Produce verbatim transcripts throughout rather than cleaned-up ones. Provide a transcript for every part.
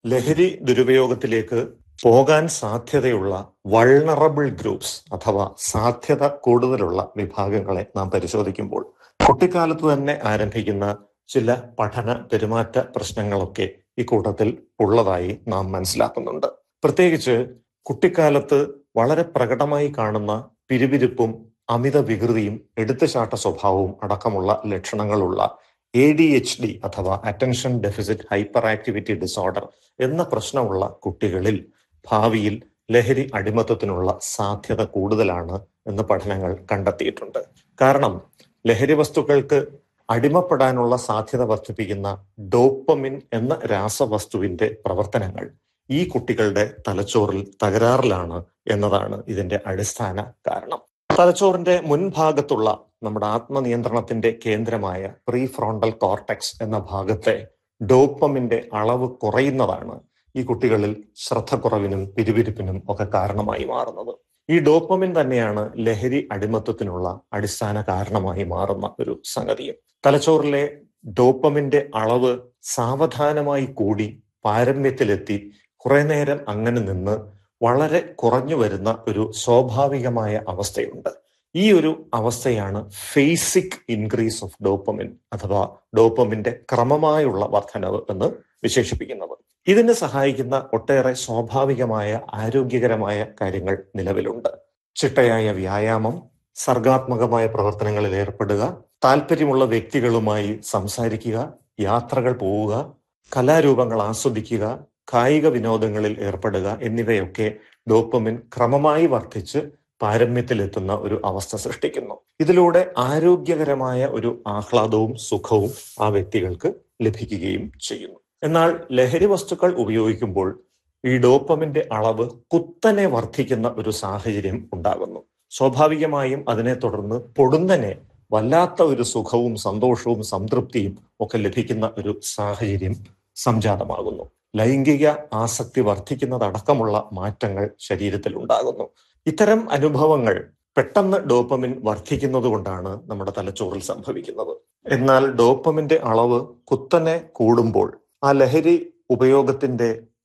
ലഹരി ദുരുപയോഗത്തിലേക്ക് പോകാൻ സാധ്യതയുള്ള വൾണറബിൾ ഗ്രൂപ്പ്സ് അഥവാ സാധ്യത കൂടുതലുള്ള വിഭാഗങ്ങളെ നാം പരിശോധിക്കുമ്പോൾ കുട്ടിക്കാലത്ത് തന്നെ ആരംഭിക്കുന്ന ചില പഠന പെരുമാറ്റ പ്രശ്നങ്ങളൊക്കെ ഇക്കൂട്ടത്തിൽ ഉള്ളതായി നാം മനസ്സിലാക്കുന്നുണ്ട്. പ്രത്യേകിച്ച് കുട്ടിക്കാലത്ത് വളരെ പ്രകടമായി കാണുന്ന പിരിപിരിപ്പും അമിത വികൃതിയും എടുത്തുചാട്ട സ്വഭാവവും അടക്കമുള്ള ലക്ഷണങ്ങളുള്ള എ ഡി എച്ച് ഡി അഥവാ attention deficit hyper activity disorder എന്ന പ്രശ്നമുള്ള കുട്ടികളിൽ ഭാവിയിൽ ലഹരി അടിമത്തത്തിനുള്ള സാധ്യത കൂടുതലാണ് എന്ന് പഠനങ്ങൾ കണ്ടെത്തിയിട്ടുണ്ട്. കാരണം ലഹരി വസ്തുക്കൾക്ക് അടിമപ്പെടാനുള്ള സാധ്യത വർദ്ധിപ്പിക്കുന്ന ഡോപ്പമിൻ എന്ന രാസവസ്തുവിന്റെ പ്രവർത്തനങ്ങൾ ഈ കുട്ടികളുടെ തലച്ചോറിൽ തകരാറിലാണ് എന്നതാണ് ഇതിന്റെ അടിസ്ഥാന കാരണം. തലച്ചോറിന്റെ മുൻഭാഗത്തുള്ള നമ്മുടെ ആത്മനിയന്ത്രണത്തിന്റെ കേന്ദ്രമായ പ്രീ ഫ്രോണ്ടൽ കോർട്ടെക്സ് എന്ന ഭാഗത്തെ ഡോപ്പമിന്റെ അളവ് കുറയുന്നതാണ് ഈ കുട്ടികളിൽ ശ്രദ്ധക്കുറവിനും പിരിപിരിപ്പിനും ഒക്കെ കാരണമായി മാറുന്നത്. ഈ ഡോപ്പമിൻ തന്നെയാണ് ലഹരി അടിമത്തത്തിനുള്ള അടിസ്ഥാന കാരണമായി മാറുന്ന ഒരു സംഗതിയും. തലച്ചോറിലെ ഡോപ്പമിന്റെ അളവ് സാവധാനമായി കൂടി പാരമ്യത്തിലെത്തി കുറെ നേരം അങ്ങനെ നിന്ന് വളരെ കുറഞ്ഞു വരുന്ന ഒരു സ്വാഭാവികമായ അവസ്ഥയുണ്ട്. ഈ ഒരു അവസ്ഥയാണ് ഫേസിക് ഇൻക്രീസ് ഓഫ് ഡോപ്പമിൻ അഥവാ ഡോപ്പമിന്റെ ക്രമമായുള്ള വർധനവ് എന്ന് വിശേഷിപ്പിക്കുന്നത്. ഇതിന് സഹായിക്കുന്ന ഒട്ടേറെ സ്വാഭാവികമായ ആരോഗ്യകരമായ കാര്യങ്ങൾ നിലവിലുണ്ട്. ചിട്ടയായ വ്യായാമം, സർഗാത്മകമായ പ്രവർത്തനങ്ങളിൽ ഏർപ്പെടുക, താല്പര്യമുള്ള വ്യക്തികളുമായി സംസാരിക്കുക, യാത്രകൾ പോവുക, കലാരൂപങ്ങൾ ആസ്വദിക്കുക, കായിക വിനോദങ്ങളിൽ ഏർപ്പെടുക എന്നിവയൊക്കെ ഡോപ്പമിൻ ക്രമമായി വർദ്ധിച്ച് പാരമ്യത്തിലെത്തുന്ന ഒരു അവസ്ഥ സൃഷ്ടിക്കുന്നു. ഇതിലൂടെ ആരോഗ്യകരമായ ഒരു ആഹ്ലാദവും സുഖവും ആ വ്യക്തികൾക്ക് ലഭിക്കുകയും ചെയ്യുന്നു. എന്നാൽ ലഹരി വസ്തുക്കൾ ഉപയോഗിക്കുമ്പോൾ ഈ ഡോപ്പമിന്റെ അളവ് കുത്തനെ വർദ്ധിക്കുന്ന ഒരു സാഹചര്യം ഉണ്ടാകുന്നു. സ്വാഭാവികമായും അതിനെ തുടർന്ന് പൊടുന്നനെ വല്ലാത്ത ഒരു സുഖവും സന്തോഷവും സംതൃപ്തിയും ഒക്കെ ലഭിക്കുന്ന ഒരു സാഹചര്യം സംജാതമാകുന്നു. ലൈംഗിക ആസക്തി വർദ്ധിക്കുന്നതടക്കമുള്ള മാറ്റങ്ങൾ ശരീരത്തിൽ ഉണ്ടാകുന്നു. ഇത്തരം അനുഭവങ്ങൾ പെട്ടെന്ന് ഡോപ്പമിൻ വർദ്ധിക്കുന്നത് കൊണ്ടാണ് നമ്മുടെ തലച്ചോറിൽ സംഭവിക്കുന്നത്. എന്നാൽ ഡോപ്പമിന്റെ അളവ് കുത്തനെ കൂടുമ്പോൾ ആ ലഹരി ഉപയോഗത്തിന്റെ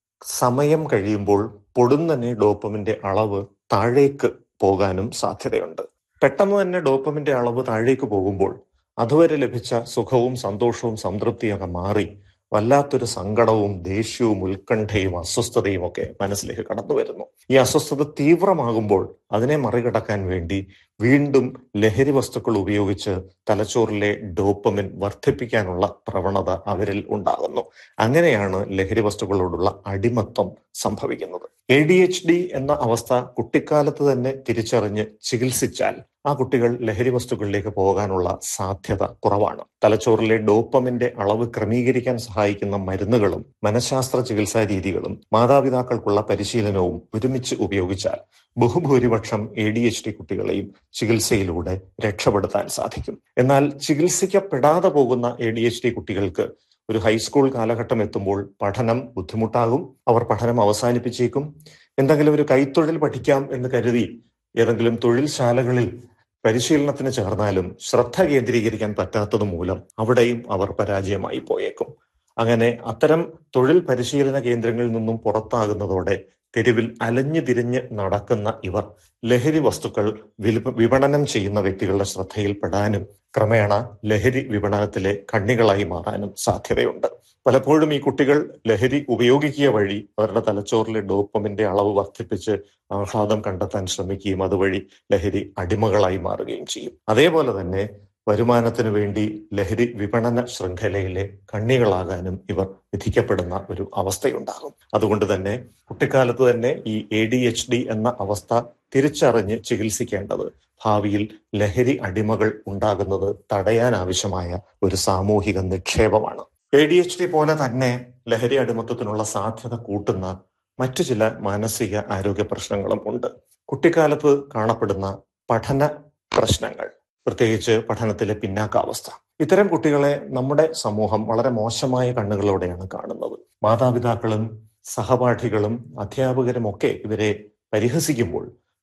സമയം കഴിയുമ്പോൾ പൊടുന്നനെ ഡോപ്പമിന്റെ അളവ് താഴേക്ക് പോകാനും സാധ്യതയുണ്ട്. പെട്ടെന്ന് തന്നെ ഡോപ്പമിന്റെ അളവ് താഴേക്ക് പോകുമ്പോൾ അതുവരെ ലഭിച്ച സുഖവും സന്തോഷവും സംതൃപ്തിയൊക്കെ മാറി വല്ലാത്തൊരു സങ്കടവും ദേഷ്യവും ഉത്കണ്ഠയും അസ്വസ്ഥതയും ഒക്കെ മനസ്സിലേക്ക് കടന്നു വരുന്നു. ഈ അസ്വസ്ഥത തീവ്രമാകുമ്പോൾ അതിനെ മറികടക്കാൻ വേണ്ടി വീണ്ടും ലഹരി വസ്തുക്കൾ ഉപയോഗിച്ച് തലച്ചോറിലെ ഡോപ്പമിൻ വർദ്ധിപ്പിക്കാനുള്ള പ്രവണത അവരിൽ ഉണ്ടാകുന്നു. അങ്ങനെയാണ് ലഹരി വസ്തുക്കളോടുള്ള അടിമത്വം സംഭവിക്കുന്നത്. എ ഡി എച്ച് ഡി എന്ന അവസ്ഥ കുട്ടിക്കാലത്ത് തന്നെ തിരിച്ചറിഞ്ഞ് ചികിത്സിച്ചാൽ ആ കുട്ടികൾ ലഹരി വസ്തുക്കളിലേക്ക് പോകാനുള്ള സാധ്യത കുറവാണ്. തലച്ചോറിലെ ഡോപ്പമിന്റെ അളവ് ക്രമീകരിക്കാൻ സഹായിക്കുന്ന മരുന്നുകളും മനഃശാസ്ത്ര ചികിത്സാ രീതികളും മാതാപിതാക്കൾക്കുള്ള പരിശീലനവും ഒരുമിച്ച് ഉപയോഗിച്ചാൽ ബഹുഭൂരിപക്ഷം എ ഡി എച്ച് ഡി കുട്ടികളെയും ചികിത്സയിലൂടെ രക്ഷപ്പെടുത്താൻ സാധിക്കും. എന്നാൽ ചികിത്സിക്കപ്പെടാതെ പോകുന്ന എ ഡി എച്ച് ഡി കുട്ടികൾക്ക് ഒരു ഹൈസ്കൂൾ കാലഘട്ടം എത്തുമ്പോൾ പഠനം ബുദ്ധിമുട്ടാകും. അവർ പഠനം അവസാനിപ്പിച്ചേക്കും. എന്തെങ്കിലും ഒരു കൈത്തൊഴിൽ പഠിക്കാം എന്ന് കരുതി ഏതെങ്കിലും തൊഴിൽശാലകളിൽ പരിശീലനത്തിന് ചേർന്നാലും ശ്രദ്ധ കേന്ദ്രീകരിക്കാൻ പറ്റാത്തത് മൂലം അവിടെയും അവർ പരാജയമായി പോയേക്കും. അങ്ങനെ അത്തരം തൊഴിൽ പരിശീലന കേന്ദ്രങ്ങളിൽ നിന്നും പുറത്താകുന്നതോടെ തെരുവിൽ അലഞ്ഞു തിരിഞ്ഞ് നടക്കുന്ന ഇവർ ലഹരി വസ്തുക്കൾ വിപണനം ചെയ്യുന്ന വ്യക്തികളുടെ ശ്രദ്ധയിൽപ്പെടാനും ക്രമേണ ലഹരി വിപണനത്തിലെ കണ്ണികളായി മാറാനും സാധ്യതയുണ്ട്. പലപ്പോഴും ഈ കുട്ടികൾ ലഹരി ഉപയോഗിക്കുക വഴി അവരുടെ തലച്ചോറിലെ ഡോപ്പമിന്റെ അളവ് വർദ്ധിപ്പിച്ച് ആഹ്ലാദം കണ്ടെത്താൻ ശ്രമിക്കുകയും അതുവഴി ലഹരി അടിമകളായി മാറുകയും ചെയ്യും. അതേപോലെ തന്നെ വരുമാനത്തിനു വേണ്ടി ലഹരി വിപണന ശൃംഖലയിലെ കണ്ണികളാകാനും ഇവർ വിധിക്കപ്പെടുന്ന ഒരു അവസ്ഥയുണ്ടാകും. അതുകൊണ്ട് തന്നെ കുട്ടിക്കാലത്ത് തന്നെ ഈ എ ഡി എച്ച് ഡി എന്ന അവസ്ഥ തിരിച്ചറിഞ്ഞ് ചികിത്സിക്കേണ്ടത് ഭാവിയിൽ ലഹരി അടിമകൾ ഉണ്ടാകുന്നത് തടയാൻ ആവശ്യമായ ഒരു സാമൂഹിക നിക്ഷേപമാണ്. എ ഡി എച്ച് ഡി പോലെ തന്നെ ലഹരി അടിമത്തത്തിനുള്ള സാധ്യത കൂട്ടുന്ന മറ്റു ചില മാനസിക ആരോഗ്യ പ്രശ്നങ്ങളും ഉണ്ട്. കുട്ടിക്കാലത്ത് കാണപ്പെടുന്ന പഠന പ്രശ്നങ്ങൾ, പ്രത്യേകിച്ച് പഠനത്തിലെ പിന്നാക്കാവസ്ഥ, ഇത്തരം കുട്ടികളെ നമ്മുടെ സമൂഹം വളരെ മോശമായ കണ്ണുകളോടെയാണ് കാണുന്നത്. മാതാപിതാക്കളും സഹപാഠികളും അധ്യാപകരും ഒക്കെ ഇവരെ പരിഹസിക്കുമ്പോൾ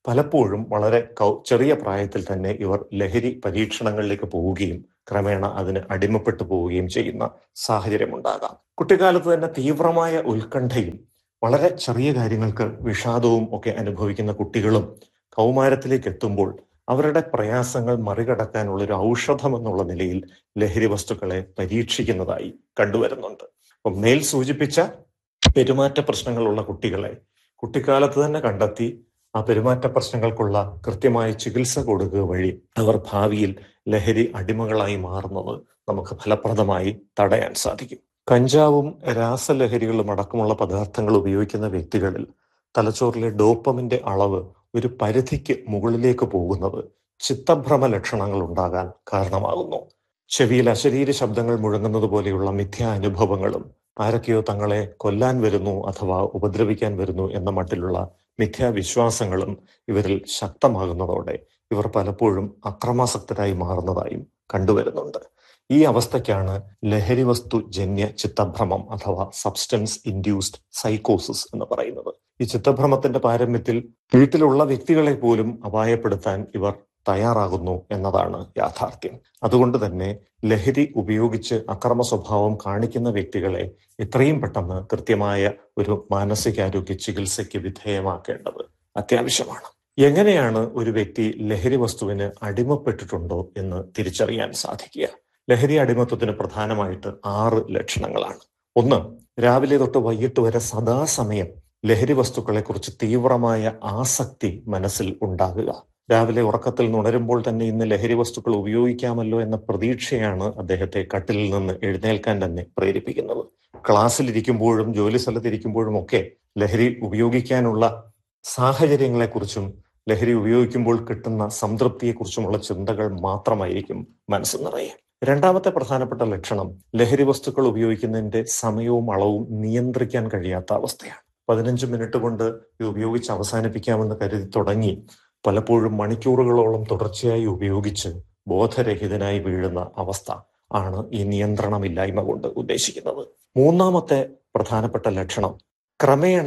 പലപ്പോഴും വളരെ കൗ ചെറിയ പ്രായത്തിൽ തന്നെ ഇവർ ലഹരി പരീക്ഷണങ്ങളിലേക്ക് പോവുകയും ക്രമേണ അതിന് അടിമപ്പെട്ടു പോവുകയും ചെയ്യുന്ന സാഹചര്യമുണ്ടാകാം. കുട്ടിക്കാലത്ത് തന്നെ തീവ്രമായ ഉത്കണ്ഠയും വളരെ ചെറിയ കാര്യങ്ങൾക്ക് വിഷാദവും ഒക്കെ അനുഭവിക്കുന്ന കുട്ടികളും കൗമാരത്തിലേക്ക് എത്തുമ്പോൾ അവരുടെ പ്രയാസങ്ങൾ മറികടക്കാനുള്ള ഒരു ഔഷധം എന്നുള്ള നിലയിൽ ലഹരി വസ്തുക്കളെ പരീക്ഷിക്കുന്നതായി കണ്ടുവരുന്നുണ്ട്. അപ്പം മേൽ സൂചിപ്പിച്ച പെരുമാറ്റ പ്രശ്നങ്ങളുള്ള കുട്ടികളെ കുട്ടിക്കാലത്ത് തന്നെ കണ്ടെത്തി ആ പെരുമാറ്റ പ്രശ്നങ്ങൾക്കുള്ള കൃത്യമായ ചികിത്സ കൊടുക്കുക വഴി അവർ ഭാവിയിൽ ലഹരി അടിമകളായി മാറുന്നത് നമുക്ക് ഫലപ്രദമായി തടയാൻ സാധിക്കും. കഞ്ചാവും രാസലഹരികളും അടക്കമുള്ള പദാർത്ഥങ്ങൾ ഉപയോഗിക്കുന്ന വ്യക്തികളിൽ തലച്ചോറിലെ ഡോപ്പമിന്റെ അളവ് ഒരു പരിധിക്ക് മുകളിലേക്ക് പോകുന്നത് ചിത്തഭ്രമ ലക്ഷണങ്ങൾ ഉണ്ടാകാൻ കാരണമാകുന്നു. ചെവിയിൽ അശരീര ശബ്ദങ്ങൾ മുഴങ്ങുന്നത് പോലെയുള്ള മിഥ്യാ അനുഭവങ്ങളും ആരൊക്കെയോ തങ്ങളെ കൊല്ലാൻ വരുന്നു അഥവാ ഉപദ്രവിക്കാൻ വരുന്നു എന്ന മട്ടിലുള്ള മിഥ്യാവിശ്വാസങ്ങളും ഇവരിൽ ശക്തമാകുന്നതോടെ ഇവർ പലപ്പോഴും അക്രമാസക്തരായി മാറുന്നതായും കണ്ടുവരുന്നുണ്ട്. ഈ അവസ്ഥയ്ക്കാണ് ലഹരി വസ്തു ജന്യ ചിത്തഭ്രമം അഥവാ സബ്സ്റ്റൻസ് ഇൻഡ്യൂസ്ഡ് സൈക്കോസിസ് എന്ന് പറയുന്നത്. ഈ ചിത്തഭ്രമത്തിന്റെ പാരമ്യത്തിൽ വീട്ടിലുള്ള വ്യക്തികളെ പോലും അപായപ്പെടുത്താൻ ഇവർ തയ്യാറാകുന്നു എന്നതാണ് യാഥാർത്ഥ്യം. അതുകൊണ്ട് തന്നെ ലഹരി ഉപയോഗിച്ച് അക്രമ സ്വഭാവം കാണിക്കുന്ന വ്യക്തികളെ എത്രയും പെട്ടെന്ന് കൃത്യമായ ഒരു മാനസികാരോഗ്യ ചികിത്സയ്ക്ക് വിധേയമാക്കേണ്ടത് അത്യാവശ്യമാണ്. എങ്ങനെയാണ് ഒരു വ്യക്തി ലഹരി വസ്തുവിന് അടിമപ്പെട്ടിട്ടുണ്ടോ എന്ന് തിരിച്ചറിയാൻ സാധിക്കുക? ലഹരി അടിമത്വത്തിന് പ്രധാനമായിട്ട് ആറ് ലക്ഷണങ്ങളാണ്. ഒന്ന്, രാവിലെ തൊട്ട് വൈകിട്ട് വരെ സദാസമയം ലഹരി വസ്തുക്കളെ കുറിച്ച് തീവ്രമായ ആസക്തി മനസ്സിൽ ഉണ്ടാകുക. രാവിലെ ഉറക്കത്തിൽ ഉണരുമ്പോൾ തന്നെ ഇന്ന് ലഹരി വസ്തുക്കൾ ഉപയോഗിക്കാമല്ലോ എന്ന പ്രതീക്ഷയാണ് അദ്ദേഹത്തെ കട്ടിലിൽ നിന്ന് എഴുന്നേൽക്കാൻ തന്നെ പ്രേരിപ്പിക്കുന്നത്. ക്ലാസ്സിലിരിക്കുമ്പോഴും ജോലി സ്ഥലത്തിരിക്കുമ്പോഴും ഒക്കെ ലഹരി ഉപയോഗിക്കാനുള്ള സാഹചര്യങ്ങളെക്കുറിച്ചും ലഹരി ഉപയോഗിക്കുമ്പോൾ കിട്ടുന്ന സംതൃപ്തിയെക്കുറിച്ചുമുള്ള ചിന്തകൾ മാത്രമായിരിക്കും മനസ്സ് നിറയെ. രണ്ടാമത്തെ പ്രധാനപ്പെട്ട ലക്ഷണം ലഹരി വസ്തുക്കൾ ഉപയോഗിക്കുന്നതിന്റെ സമയവും അളവും നിയന്ത്രിക്കാൻ കഴിയാത്ത അവസ്ഥയാണ്. പതിനഞ്ച് മിനിറ്റ് കൊണ്ട് ഇത് ഉപയോഗിച്ച് അവസാനിപ്പിക്കാമെന്ന് കരുതി തുടങ്ങി പലപ്പോഴും മണിക്കൂറുകളോളം തുടർച്ചയായി ഉപയോഗിച്ച് ബോധരഹിതനായി വീഴുന്ന അവസ്ഥ ആണ് ഈ നിയന്ത്രണമില്ലായ്മ കൊണ്ട് ഉദ്ദേശിക്കുന്നത്. മൂന്നാമത്തെ പ്രധാനപ്പെട്ട ലക്ഷണം ക്രമേണ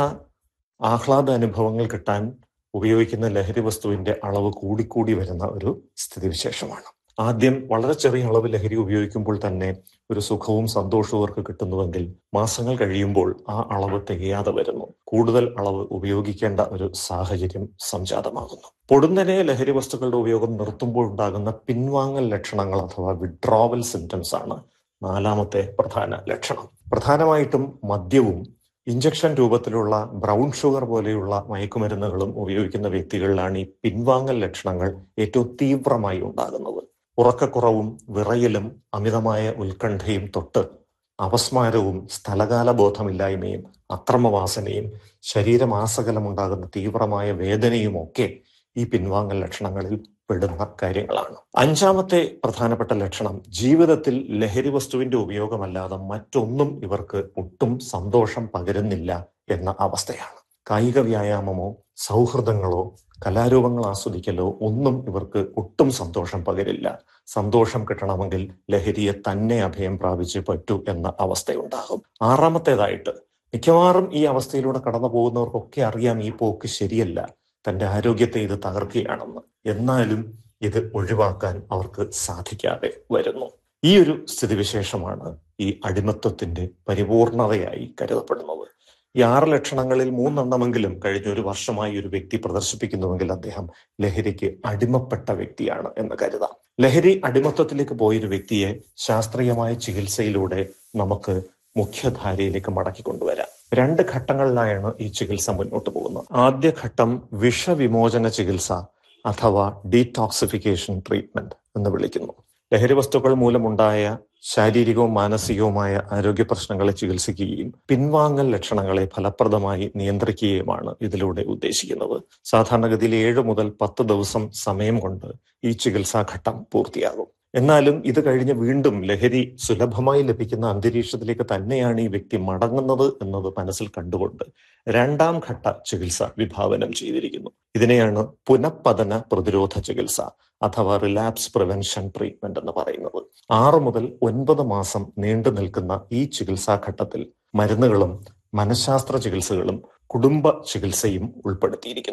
ആഹ്ലാദ അനുഭവങ്ങൾ കിട്ടാൻ ഉപയോഗിക്കുന്ന ലഹരി വസ്തുവിന്റെ അളവ് കൂടിക്കൂടി വരുന്ന ഒരു സ്ഥിതിവിശേഷമാണ്. ആദ്യം വളരെ ചെറിയ അളവ് ലഹരി ഉപയോഗിക്കുമ്പോൾ തന്നെ ഒരു സുഖവും സന്തോഷവും അവർക്ക് കിട്ടുന്നുവെങ്കിൽ മാസങ്ങൾ കഴിയുമ്പോൾ ആ അളവ് തികയാതെ വരുന്നു. കൂടുതൽ അളവ് ഉപയോഗിക്കേണ്ട ഒരു സാഹചര്യം സംജാതമാകുന്നു. പൊടുന്നനെ ലഹരി വസ്തുക്കളുടെ ഉപയോഗം നിർത്തുമ്പോൾ ഉണ്ടാകുന്ന പിൻവാങ്ങൽ ലക്ഷണങ്ങൾ അഥവാ വിഡ്രോവൽ സിംറ്റംസ് ആണ് നാലാമത്തെ പ്രധാന ലക്ഷണം. പ്രധാനമായിട്ടും മദ്യവും ഇഞ്ചക്ഷൻ രൂപത്തിലുള്ള ബ്രൗൺ ഷുഗർ പോലെയുള്ള മയക്കുമരുന്നുകളും ഉപയോഗിക്കുന്ന വ്യക്തികളിലാണ് ഈ പിൻവാങ്ങൽ ലക്ഷണങ്ങൾ ഏറ്റവും തീവ്രമായി ഉണ്ടാകുന്നത്. ഉറക്കക്കുറവും വിറയലും അമിതമായ ഉത്കണ്ഠയും തൊട്ട് അപസ്മാരവും സ്ഥലകാല ബോധമില്ലായ്മയും അക്രമവാസനയും ശരീരമാസകലമുണ്ടാകുന്ന തീവ്രമായ വേദനയും ഒക്കെ ഈ പിൻവാങ്ങൽ ലക്ഷണങ്ങളിൽ പെടുന്ന കാര്യങ്ങളാണ്. അഞ്ചാമത്തെ പ്രധാനപ്പെട്ട ലക്ഷണം ജീവിതത്തിൽ ലഹരി വസ്തുവിന്റെ ഉപയോഗമല്ലാതെ മറ്റൊന്നും ഇവർക്ക് ഒട്ടും സന്തോഷം പകരുന്നില്ല എന്ന അവസ്ഥയാണ്. കായിക വ്യായാമമോ സൗഹൃദങ്ങളോ കലാരൂപങ്ങൾ ആസ്വദിക്കലോ ഒന്നും ഇവർക്ക് ഒട്ടും സന്തോഷം പകരില്ല. സന്തോഷം കിട്ടണമെങ്കിൽ ലഹരിയെ തന്നെ അഭയം പ്രാപിച്ചേ പറ്റൂ എന്ന അവസ്ഥയുണ്ടാകും. ആറാമത്തേതായിട്ട് മിക്കവാറും ഈ അവസ്ഥയിലൂടെ കടന്നു പോകുന്നവർക്കൊക്കെ അറിയാം ഈ പോക്ക് ശരിയല്ല, തന്റെ ആരോഗ്യത്തെ ഇത് തകർക്കുകയാണെന്ന്. എന്നാലും ഇത് ഒഴിവാക്കാൻ അവർക്ക് സാധിക്കാതെ വരുന്നു. ഈ ഒരു സ്ഥിതിവിശേഷമാണ് ഈ അടിമത്വത്തിന്റെ പരിപൂർണതയായി കരുതപ്പെടുന്നത്. ഈ ആറ് ലക്ഷണങ്ങളിൽ മൂന്നെണ്ണമെങ്കിലും കഴിഞ്ഞ ഒരു വർഷമായി ഒരു വ്യക്തി പ്രദർശിപ്പിക്കുന്നുവെങ്കിൽ അദ്ദേഹം ലഹരിക്ക് അടിമപ്പെട്ട വ്യക്തിയാണ് എന്ന് കരുതാം. ലഹരി അടിമത്വത്തിലേക്ക് പോയൊരു വ്യക്തിയെ ശാസ്ത്രീയമായ ചികിത്സയിലൂടെ നമുക്ക് മുഖ്യധാരയിലേക്ക് മടക്കി കൊണ്ടുവരാം. രണ്ട് ഘട്ടങ്ങളിലായാണ് ഈ ചികിത്സ മുന്നോട്ട് പോകുന്നത്. ആദ്യ ഘട്ടം വിഷവിമോചന ചികിത്സ അഥവാ ഡീടോക്സിഫിക്കേഷൻ ട്രീറ്റ്മെന്റ് എന്ന് വിളിക്കുന്നു. ലഹരി വസ്തുക്കൾ മൂലമുണ്ടായ ശാരീരികവും മാനസികവുമായ ആരോഗ്യ പ്രശ്നങ്ങളെ ചികിത്സിക്കുകയും പിൻവാങ്ങൽ ലക്ഷണങ്ങളെ ഫലപ്രദമായി നിയന്ത്രിക്കുകയുമാണ് ഇതിലൂടെ ഉദ്ദേശിക്കുന്നത്. സാധാരണഗതിയിൽ ഏഴ് മുതൽ പത്ത് ദിവസം സമയം കൊണ്ട് ഈ ചികിത്സാഘട്ടം പൂർത്തിയാകും. എന്നാലും ഇത് കഴിഞ്ഞ് വീണ്ടും ലഹരി സുലഭമായി ലഭിക്കുന്ന അന്തരീക്ഷത്തിലേക്ക് തന്നെയാണ് ഈ വ്യക്തി മടങ്ങുന്നത് എന്നത് മനസ്സിൽ കണ്ടുകൊണ്ട് രണ്ടാം ഘട്ട ചികിത്സ വിഭാവനം ചെയ്തിരിക്കുന്നു. ഇതിനെയാണ് പുനഃപതന പ്രതിരോധ ചികിത്സ അഥവാ റിലാപ്സ് പ്രിവെൻഷൻ ട്രീറ്റ്മെന്റ് എന്ന് പറയുന്നത്. ആറ് മുതൽ ഒൻപത് മാസം നീണ്ടു നിൽക്കുന്ന ഈ ചികിത്സാഘട്ടത്തിൽ മരുന്നുകളും മനഃശാസ്ത്ര ചികിത്സകളും കുടുംബ ചികിത്സയും ഉൾപ്പെടുത്തിയിരിക്കുന്നു.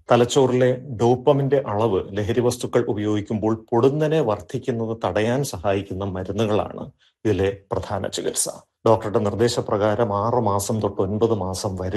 തലച്ചോറിലെ ഡോപ്പമിന്റെ അളവ് ലഹരി വസ്തുക്കൾ ഉപയോഗിക്കുമ്പോൾ പൊടുന്നനെ വർദ്ധിക്കുന്നത് തടയാൻ സഹായിക്കുന്ന മരുന്നുകളാണ് ഇതിലെ പ്രധാന ചികിത്സ. ഡോക്ടറുടെ നിർദ്ദേശപ്രകാരം ആറ് മാസം തൊട്ട് ഒൻപത് മാസം വരെ